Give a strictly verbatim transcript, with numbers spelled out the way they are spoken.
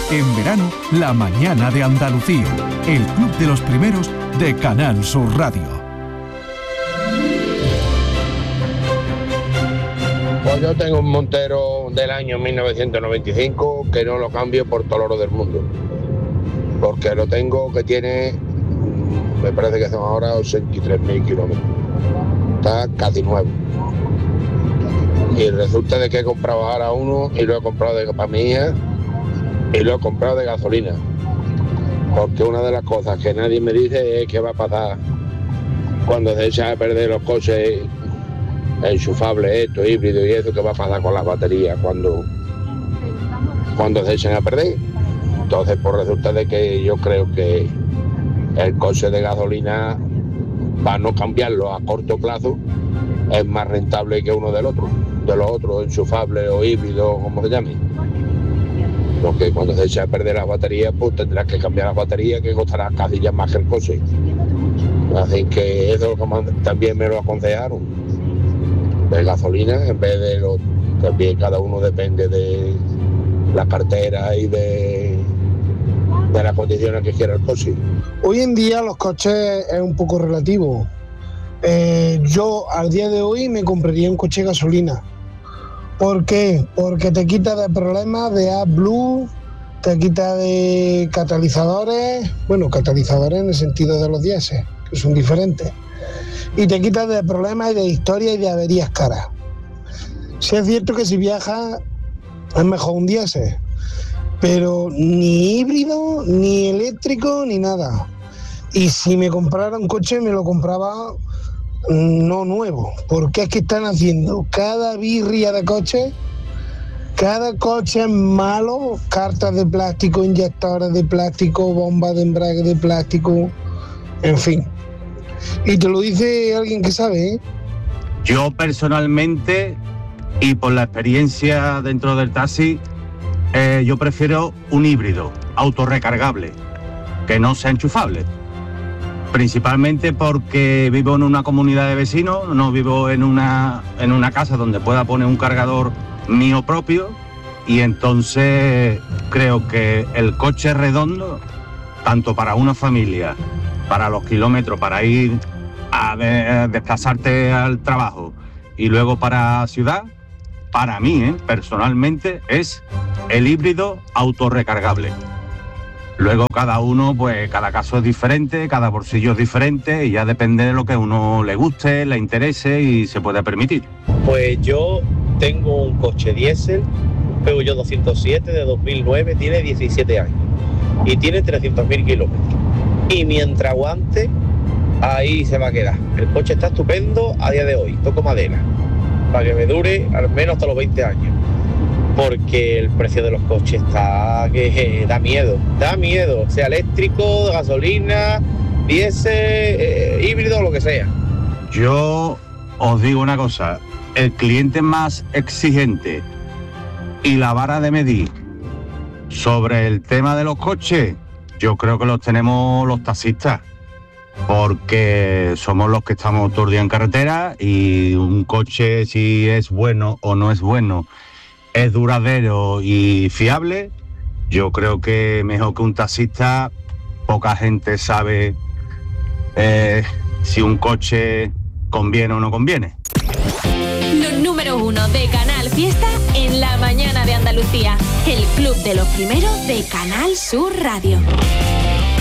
En verano, la mañana de Andalucía. El club de los primeros de Canal Sur Radio. Pues yo tengo un Montero del año mil novecientos noventa y cinco que no lo cambio por todo el oro del mundo. Porque lo tengo que tiene, me parece que son ahora ochenta y tres mil kilómetros. Está casi nuevo. Y resulta de que he comprado ahora uno y lo he comprado de, para mi hija y lo he comprado de gasolina. Porque una de las cosas que nadie me dice es que va a pasar cuando se echa a perder los coches enchufables, esto, híbrido y eso, que va a pasar con las baterías cuando, cuando se echen a perder. Entonces, pues resulta de que yo creo que el coche de gasolina, para no cambiarlo a corto plazo, es más rentable que uno del otro, de los otros, enchufables o híbridos, como se llame. Porque cuando se echa a perder las baterías, pues tendrás que cambiar las baterías, que costará casi ya más que el coche. Así que eso también me lo aconsejaron. De gasolina, en vez de lo, también cada uno depende de la cartera y de, de las condiciones que quiera el coche. Hoy en día los coches es un poco relativo. Eh, yo al día de hoy me compraría un coche de gasolina. ¿Por qué? Porque te quita de problemas de AdBlue, te quita de catalizadores, bueno, catalizadores en el sentido de los diésel, que son diferentes, y te quita de problemas y de historias y de averías caras. Sí es cierto que si viajas es mejor un diésel, pero ni híbrido, ni eléctrico, ni nada. Y si me comprara un coche, me lo compraba no nuevo, porque es que están haciendo cada birria de coche, cada coche es malo, cartas de plástico, inyectores de plástico, bombas de embrague de plástico, en fin. Y te lo dice alguien que sabe, ¿eh? Yo personalmente, y por la experiencia dentro del taxi, eh, yo prefiero un híbrido autorrecargable, que no sea enchufable. Principalmente porque vivo en una comunidad de vecinos, no vivo en una, en una casa donde pueda poner un cargador mío propio, y entonces creo que el coche redondo, tanto para una familia, para los kilómetros, para ir a, de, a desplazarte al trabajo y luego para ciudad, para mí, ¿eh? personalmente, es el híbrido autorrecargable. Luego cada uno, pues cada caso es diferente, cada bolsillo es diferente y ya depende de lo que a uno le guste, le interese y se pueda permitir. Pues yo tengo un coche diésel, un Peugeot doscientos siete de dos mil nueve, tiene diecisiete años y tiene trescientos mil kilómetros. Y mientras aguante, ahí se va a quedar. El coche está estupendo a día de hoy, toco madera, para que me dure al menos hasta los veinte años. Porque el precio de los coches está que eh, da miedo, da miedo, sea eléctrico, gasolina, diésel, eh, híbrido, lo que sea. Yo os digo una cosa, el cliente más exigente y la vara de medir sobre el tema de los coches, yo creo que los tenemos los taxistas, porque somos los que estamos todo el día en carretera y un coche, si es bueno o no es bueno, es duradero y fiable, yo creo que mejor que un taxista, poca gente sabe eh, si un coche conviene o no conviene. Los número uno de Canal Fiesta en la mañana de Andalucía, el club de los primeros de Canal Sur Radio.